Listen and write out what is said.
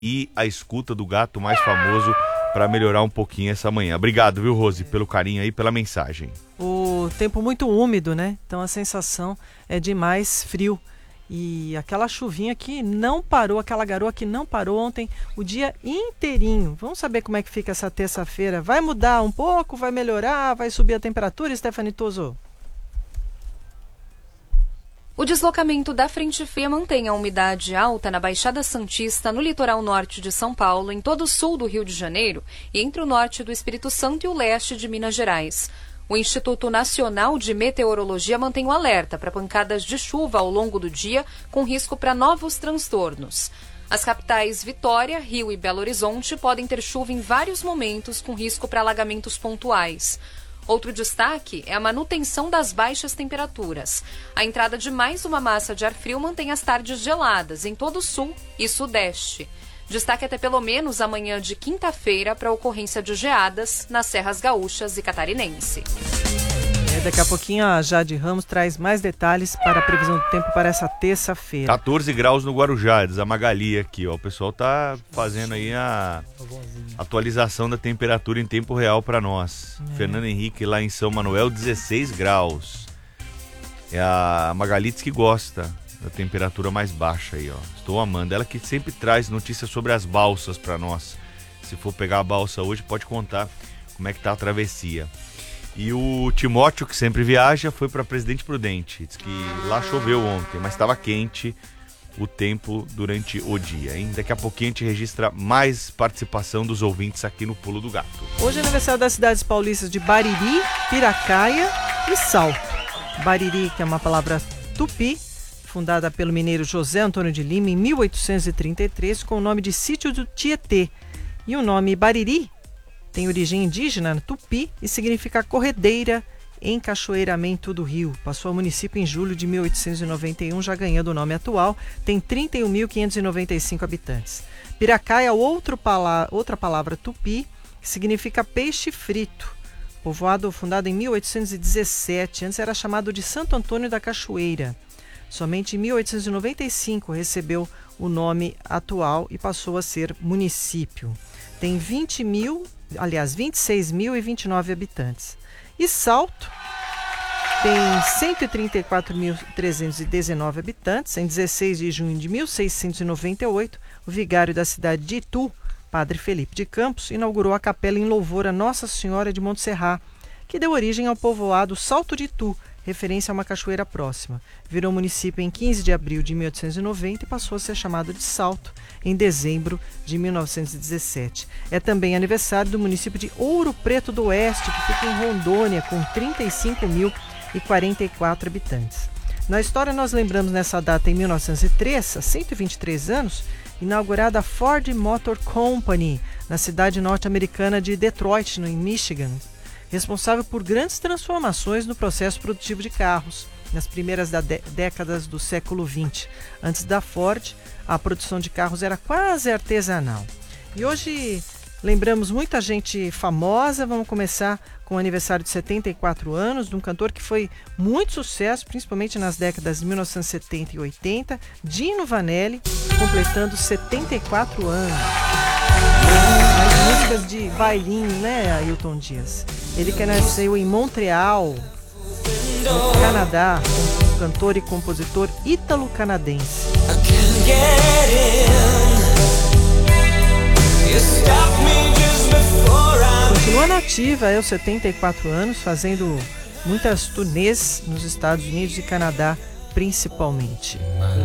e a escuta do gato mais famoso para melhorar um pouquinho essa manhã. Obrigado, viu, Rose, pelo carinho aí, pela mensagem. O tempo muito úmido, né? Então a sensação é de mais frio. E aquela chuvinha que não parou, aquela garoa que não parou ontem o dia inteirinho. Vamos saber como é que fica essa terça-feira. Vai mudar um pouco? Vai melhorar? Vai subir a temperatura, Stephanie Toso? O deslocamento da frente fria mantém a umidade alta na Baixada Santista, no litoral norte de São Paulo, em todo o sul do Rio de Janeiro e entre o norte do Espírito Santo e o leste de Minas Gerais. O Instituto Nacional de Meteorologia mantém o alerta para pancadas de chuva ao longo do dia, com risco para novos transtornos. As capitais Vitória, Rio e Belo Horizonte podem ter chuva em vários momentos, com risco para alagamentos pontuais. Outro destaque é a manutenção das baixas temperaturas. A entrada de mais uma massa de ar frio mantém as tardes geladas em todo o sul e sudeste. Destaque até pelo menos amanhã de quinta-feira para a ocorrência de geadas nas serras gaúchas e catarinense. Daqui a pouquinho a Jade Ramos traz mais detalhes para a previsão do tempo para essa terça-feira. 14 graus no Guarujá, diz a Magali aqui, ó. O pessoal tá fazendo aí a atualização da temperatura em tempo real para nós. Fernando Henrique lá em São Manuel, 16 graus. É a Magali diz que gosta da temperatura mais baixa aí, ó. Estou amando. Ela que sempre traz notícias sobre as balsas para nós. Se for pegar a balsa hoje, pode contar como é que tá a travessia. E o Timóteo, que sempre viaja, foi para Presidente Prudente. Diz que lá choveu ontem, mas estava quente o tempo durante o dia, hein? Daqui a pouquinho a gente registra mais participação dos ouvintes aqui no Pulo do Gato. Hoje é aniversário das cidades paulistas de Bariri, Piracaia e Salto. Bariri, que é uma palavra tupi, fundada pelo mineiro José Antônio de Lima em 1833, com o nome de Sítio do Tietê. E o nome Bariri tem origem indígena, tupi, e significa corredeira, encachoeiramento do rio. Passou ao município em julho de 1891, já ganhando o nome atual, tem 31.595 habitantes. Piracaia é outra palavra tupi, que significa peixe frito. Povoado fundado em 1817, antes era chamado de Santo Antônio da Cachoeira. Somente em 1895 recebeu o nome atual e passou a ser município. Tem 26.029 habitantes. E Salto tem 134.319 habitantes. Em 16 de junho de 1698, o vigário da cidade de Itu, Padre Felipe de Campos, inaugurou a capela em louvor a Nossa Senhora de Montserrat, que deu origem ao povoado Salto de Itu, referência a uma cachoeira próxima. Virou município em 15 de abril de 1890 e passou a ser chamado de Salto em dezembro de 1917. É também aniversário do município de Ouro Preto do Oeste, que fica em Rondônia, com 35.044 habitantes. Na história, nós lembramos nessa data, em 1903, há 123 anos, inaugurada a Ford Motor Company, na cidade norte-americana de Detroit, em Michigan, responsável por grandes transformações no processo produtivo de carros nas primeiras décadas do século XX. Antes da Ford, a produção de carros era quase artesanal. E hoje lembramos muita gente famosa. Vamos começar com o aniversário de 74 anos de um cantor que foi muito sucesso, principalmente nas décadas de 1970 e 80, Dino Vanelli, completando 74 anos. As músicas de bailinho, né, Ailton Dias? Ele que nasceu em Montreal, no Canadá, um cantor e compositor ítalo-canadense. Continua nativa aos 74 anos, fazendo muitas turnês nos Estados Unidos e Canadá, principalmente.